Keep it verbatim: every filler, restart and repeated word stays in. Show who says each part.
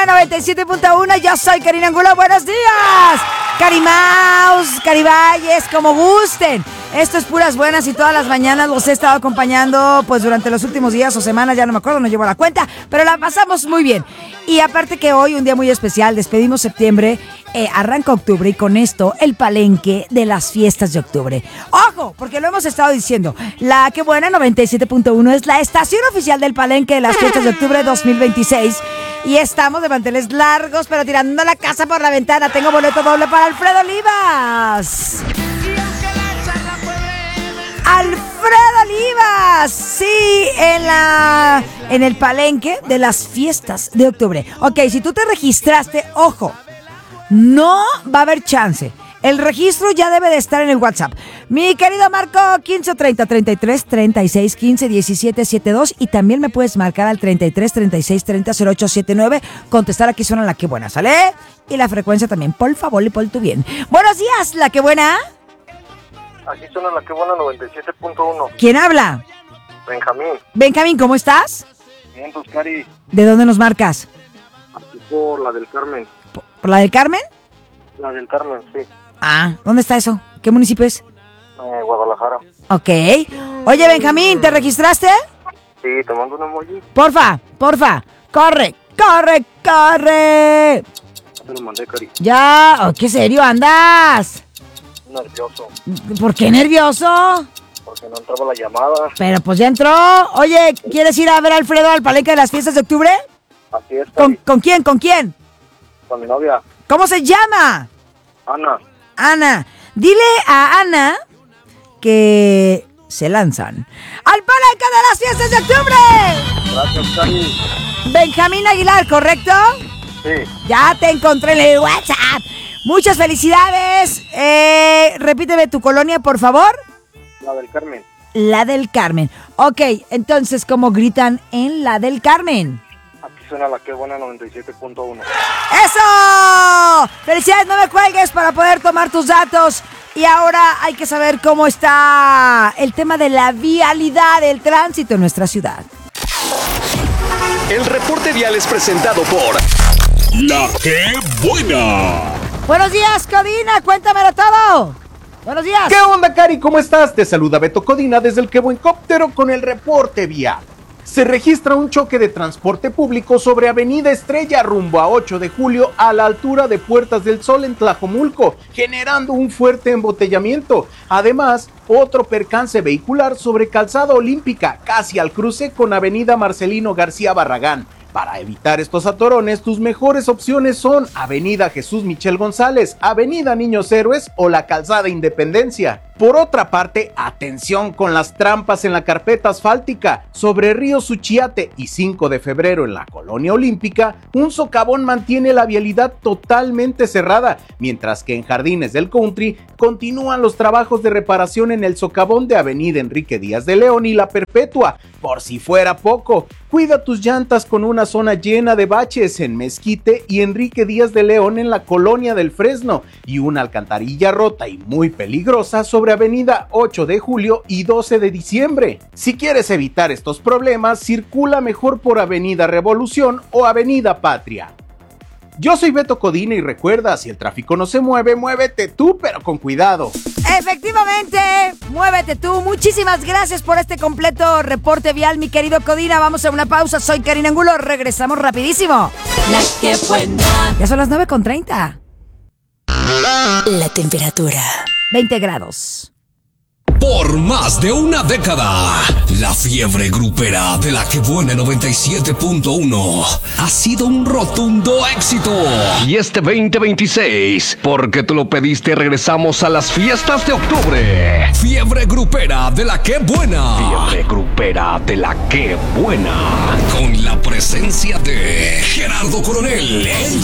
Speaker 1: buena noventa y siete punto uno. Yo soy Karina Angulo. Buenos días. Carimaus, Carivalles, como gusten. Esto es Puras Buenas y todas las mañanas los he estado acompañando pues durante los últimos días o semanas, ya no me acuerdo, no llevo la cuenta, pero la pasamos muy bien. Y aparte que hoy, un día muy especial, despedimos septiembre, eh, arranca octubre y con esto el palenque de las fiestas de octubre. ¡Ojo! Porque lo hemos estado diciendo, la que buena noventa y siete punto uno es la estación oficial del palenque de las fiestas de octubre dos mil veintiséis y estamos de manteles largos, pero tirando la casa por la ventana. Tengo boleto doble para Alfredo Olivas. Alfredo Olivas, sí, en la en el palenque de las fiestas de octubre. Ok, si tú te registraste, ojo, no va a haber chance. El registro ya debe de estar en el WhatsApp. Mi querido Marco, quince treinta treinta y tres treinta y seis quince diecisiete setenta y dos, y también me puedes marcar al treinta y tres treinta y seis treinta cero ocho setenta y nueve. Contestar aquí suena la que buena, ¿sale? Y la frecuencia también, por favor y por tu bien. Buenos días, la que buena.
Speaker 2: Aquí suena la que buena noventa y siete punto uno.
Speaker 1: ¿Quién habla?
Speaker 2: Benjamín.
Speaker 1: Benjamín, ¿cómo estás?
Speaker 2: Bien, pues, Cari.
Speaker 1: ¿De dónde nos marcas?
Speaker 2: Aquí por la del Carmen.
Speaker 1: ¿Por, por la del Carmen?
Speaker 2: La del Carmen, sí.
Speaker 1: Ah, ¿dónde está eso? ¿Qué municipio es?
Speaker 2: Eh, Guadalajara.
Speaker 1: Ok. Oye, Benjamín, ¿te registraste?
Speaker 2: Sí, te mando un emoji.
Speaker 1: Porfa, porfa. Corre, corre, corre.
Speaker 2: Te lo mandé, Cari.
Speaker 1: Ya, oh, ¿qué serio andas?
Speaker 2: Nervioso.
Speaker 1: ¿Por qué nervioso?
Speaker 2: Porque no entraba la llamada.
Speaker 1: Pero pues ya entró. Oye, ¿quieres ir a ver a Alfredo al palenque de las fiestas de octubre?
Speaker 2: Así es,
Speaker 1: ¿Con,
Speaker 2: Cari.
Speaker 1: ¿Con quién? ¿Con quién?
Speaker 2: Con mi novia,
Speaker 1: ¿Cómo se llama?
Speaker 2: Ana.
Speaker 1: Ana. Dile a Ana que se lanzan al palenque de las fiestas de octubre.
Speaker 2: Gracias, Cari.
Speaker 1: Benjamín Aguilar, ¿correcto?
Speaker 2: Sí.
Speaker 1: Ya te encontré en el WhatsApp. Muchas felicidades. Eh, repíteme tu colonia, por favor.
Speaker 2: La del Carmen.
Speaker 1: La del Carmen. Ok, entonces, ¿cómo gritan en la del Carmen?
Speaker 2: Aquí suena la que buena noventa y siete punto uno.
Speaker 1: ¡Eso! Felicidades, no me cuelgues para poder tomar tus datos. Y ahora hay que saber cómo está el tema de la vialidad, el tránsito en nuestra ciudad.
Speaker 3: El reporte vial es presentado por La Que Buena.
Speaker 1: Buenos días, Codina, cuéntamelo todo. Buenos días.
Speaker 4: ¿Qué onda, Cari? ¿Cómo estás? Te saluda Beto Codina desde el Quebuencóptero con el reporte vial. Se registra un choque de transporte público sobre Avenida Estrella rumbo a ocho de julio a la altura de Puertas del Sol en Tlajomulco, generando un fuerte embotellamiento. Además, otro percance vehicular sobre Calzada Olímpica, casi al cruce con Avenida Marcelino García Barragán. Para evitar estos atorones, tus mejores opciones son Avenida Jesús Michel González, Avenida Niños Héroes o la Calzada Independencia. Por otra parte, atención con las trampas en la carpeta asfáltica. Sobre Río Suchiate y cinco de febrero en la Colonia Olímpica, un socavón mantiene la vialidad totalmente cerrada, mientras que en Jardines del Country continúan los trabajos de reparación en el socavón de Avenida Enrique Díaz de León y La Perpetua. Por si fuera poco, cuida tus llantas con una zona llena de baches en Mezquite y Enrique Díaz de León en la Colonia del Fresno, y una alcantarilla rota y muy peligrosa sobre Avenida ocho de julio y doce de diciembre. Si quieres evitar estos problemas, circula mejor por Avenida Revolución o Avenida Patria. Yo soy Beto Codina y recuerda, si el tráfico no se mueve, muévete tú, pero con cuidado.
Speaker 1: Efectivamente, muévete tú. Muchísimas gracias por este completo reporte vial, mi querido Codina. Vamos a una pausa. Soy Karina Angulo. Regresamos rapidísimo.
Speaker 5: La que buena.
Speaker 1: Ya son las nueve con treinta.
Speaker 5: La temperatura.
Speaker 1: veinte grados.
Speaker 3: Por más de una década, la fiebre grupera de La Que Buena noventa y siete punto uno ha sido un rotundo éxito. Y este veinte veintiséis, porque tú lo pediste, regresamos a las fiestas de octubre. Fiebre grupera de La Que Buena. Fiebre grupera de La Que Buena. Con la presencia de Gerardo Coronel, el